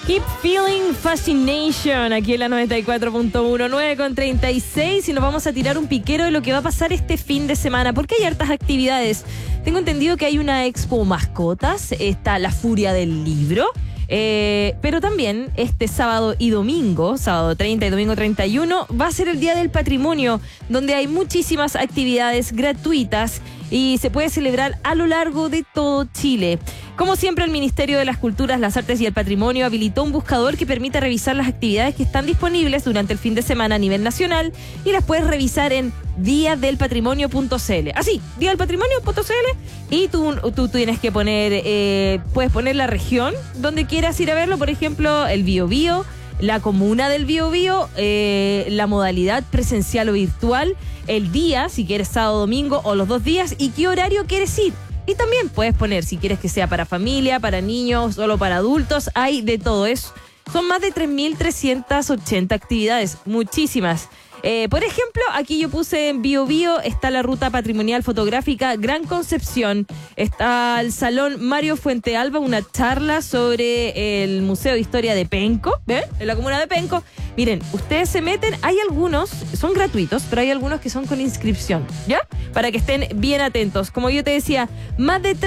Keep Feeling Fascination, aquí en la 94.1, 9:36, y nos vamos a tirar un piquero de lo que va a pasar este fin de semana, porque hay hartas actividades. Tengo entendido que hay una expo mascotas, está la Furia del Libro, pero también este sábado y domingo, sábado 30 y domingo 31, va a ser el Día del Patrimonio, donde hay muchísimas actividades gratuitas y se puede celebrar a lo largo de todo Chile. Como siempre, el Ministerio de las Culturas, las Artes y el Patrimonio habilitó un buscador que permite revisar las actividades que están disponibles durante el fin de semana a nivel nacional y las puedes revisar en diadelpatrimonio.cl. Así, diadelpatrimonio.cl, y tú tienes que poner, puedes poner la región donde quieras ir a verlo, por ejemplo, el Biobío, la comuna del Biobío, la modalidad presencial o virtual, el día, si quieres sábado, domingo o los 2 días, y qué horario quieres ir. Y también puedes poner si quieres que sea para familia, para niños, solo para adultos. Hay de todo eso. Son más de 3.380 actividades, muchísimas. Por ejemplo, aquí yo puse en Biobío, está la ruta patrimonial fotográfica Gran Concepción, está el Salón Mario Fuentealba, una charla sobre el Museo de Historia de Penco, ¿ven? En la comuna de Penco. Miren, ustedes se meten, hay algunos, son gratuitos, pero hay algunos que son con inscripción, ¿ya? Para que estén bien atentos. Como yo te decía, más de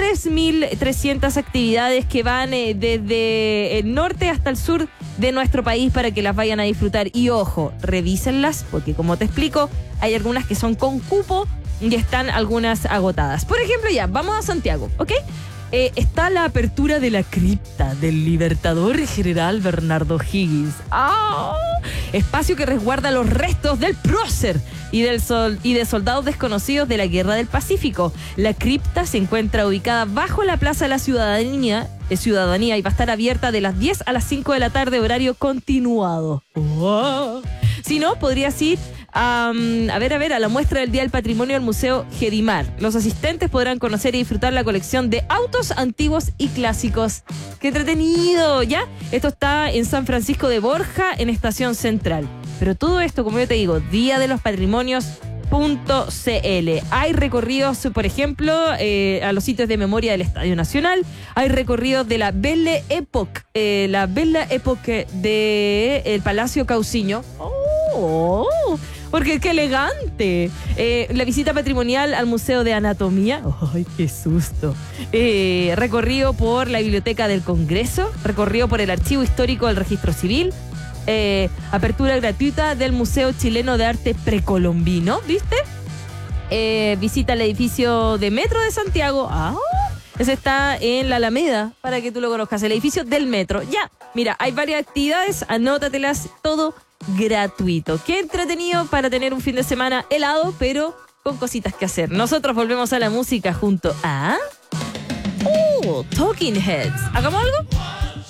3.300 actividades que van desde el norte hasta el sur de nuestro país para que las vayan a disfrutar. Y ojo, revísenlas, porque como te explico, hay algunas que son con cupo y están algunas agotadas. Por ejemplo, ya, vamos a Santiago, ¿ok? Está la apertura de la cripta del Libertador General Bernardo Higgins. ¡Ah! Espacio que resguarda los restos del prócer y de soldados desconocidos de la Guerra del Pacífico. La cripta se encuentra ubicada bajo la Plaza de la Ciudadanía y va a estar abierta de las 10 a las 5 de la tarde, horario continuado. ¡Wow! Si no, podrías ir a la muestra del Día del Patrimonio del Museo Gedimar. Los asistentes podrán conocer y disfrutar la colección de autos antiguos y clásicos. ¡Qué entretenido! ¿Ya? Esto está en San Francisco de Borja, en Estación Central. Pero todo esto, como yo te digo, Día de los Patrimonios.cl. Hay recorridos, por ejemplo, a los sitios de memoria del Estadio Nacional. Hay recorridos de la Belle Époque, del Palacio Cauciño. ¡Oh! Porque qué elegante. La visita patrimonial al Museo de Anatomía. ¡Ay, qué susto! Recorrido por la Biblioteca del Congreso. Recorrido por el Archivo Histórico del Registro Civil. Apertura gratuita del Museo Chileno de Arte Precolombino, ¿viste? Visita el edificio de Metro de Santiago. Ese está en la Alameda, para que tú lo conozcas, el edificio del Metro. Ya, mira, hay varias actividades, anótatelas, todo gratuito. Qué entretenido para tener un fin de semana helado, pero con cositas que hacer. Nosotros volvemos a la música junto a Talking Heads. ¿Hagamos algo?